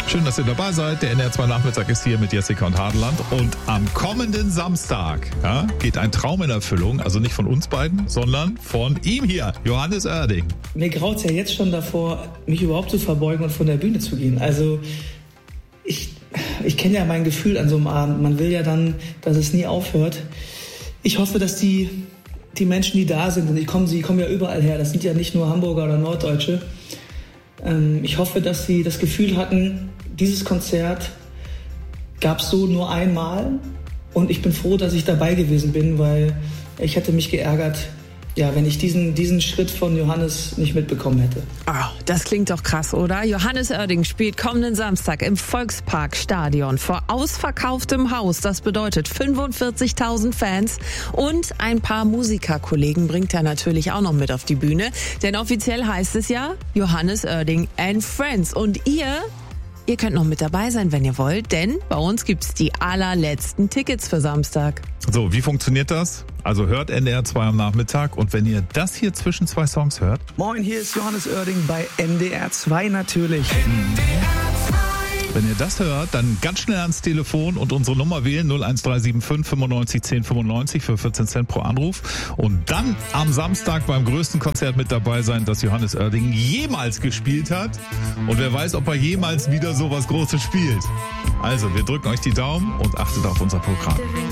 Schön, dass ihr dabei seid. Der NDR 2 Nachmittag ist hier mit Jessica und Hadeland. Und am kommenden Samstag geht ein Traum in Erfüllung. Also nicht von uns beiden, sondern von ihm hier, Johannes Oerding. Mir graut's ja jetzt schon davor, mich überhaupt zu verbeugen und von der Bühne zu gehen. Also ich kenne ja mein Gefühl an so einem Abend. Man will ja dann, dass es nie aufhört. Ich hoffe, dass die Menschen, die da sind, und sie kommen ja überall her, das sind ja nicht nur Hamburger oder Norddeutsche. Ich hoffe, dass sie das Gefühl hatten, dieses Konzert gab es so nur einmal. Und ich bin froh, dass ich dabei gewesen bin, weil ich hätte mich geärgert, ja, wenn ich diesen Schritt von Johannes nicht mitbekommen hätte. Oh, das klingt doch krass, oder? Johannes Oerding spielt kommenden Samstag im Volksparkstadion vor ausverkauftem Haus. Das bedeutet 45.000 Fans und ein paar Musikerkollegen bringt er natürlich auch noch mit auf die Bühne. Denn offiziell heißt es ja Johannes Oerding and Friends. Und ihr könnt noch mit dabei sein, wenn ihr wollt, denn bei uns gibt's die allerletzten Tickets für Samstag. So, wie funktioniert das? Also hört NDR 2 am Nachmittag und wenn ihr das hier zwischen zwei Songs hört. Moin, hier ist Johannes Oerding bei NDR 2 natürlich. Wenn ihr das hört, dann ganz schnell ans Telefon und unsere Nummer wählen 01375 95 10 95 für 14 Cent pro Anruf und dann am Samstag beim größten Konzert mit dabei sein, das Johannes Oerding jemals gespielt hat. Und wer weiß, ob er jemals wieder so was Großes spielt. Also, wir drücken euch die Daumen und achtet auf unser Programm.